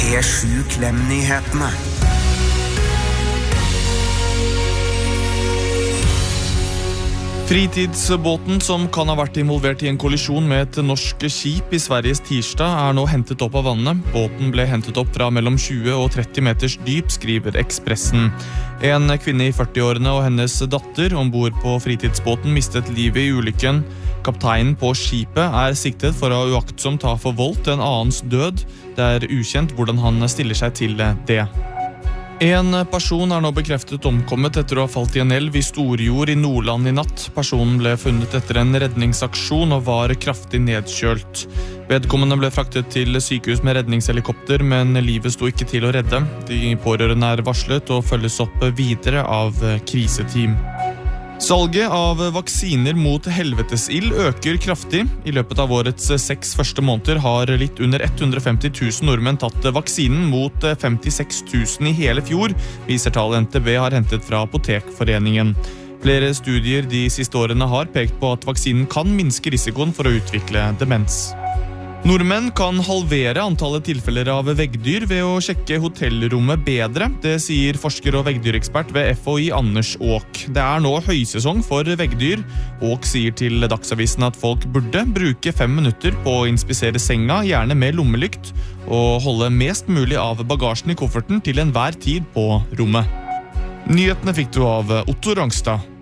P7 Klem-nyhetene. Fritidsbåten som kan ha vært involvert i en kollisjon med et norsk skip i Sveriges tirsdag nå hentet opp av vannet. Båten ble hentet opp fra mellom 20 og 30 meters dyp, skriver Ekspressen. En kvinne i 40-årene og hennes datter ombord på fritidsbåten mistet livet i ulykken. Kapteinen på skipet siktet for å ha uaktsomt forvoldt en annens død. Det ukjent hvordan han stiller seg til det. En person nå bekreftet omkommet etter å ha falt i en elv i Storjord i Nordland i natt. Personen ble funnet etter en redningsaksjon og var kraftig nedkjølt. Vedkommende ble fraktet til sykehus med redningshelikopter, men livet sto ikke til å redde. De pårørende varslet og følges opp videre av kriseteam. Salget av vaksiner mot helvetesild øker kraftig. I løpet av årets 6 første måneder har litt under 150 000 nordmenn tatt vaksinen mot 56 000 i hele fjor, viser tall NTB har hentet fra Apotekforeningen. Flere studier de siste årene har pekt på at vaksinen kan minske risikoen for å utvikle demens. Nordmenn kan halvere antallet tilfeller av veggdyr ved å sjekke hotellrommet bedre. Det sier forsker og veggdyrekspert ved FHI Anders Aak. Det nå høysesong for veggdyr. Aak sier til Dagsavisen at folk burde bruke 5 minutter på å inspisere senga, gjerne med lommelykt, og holde mest mulig av bagasjen i kofferten til enhver tid på rommet. Nyhetene fikk du av Otto Rangstad.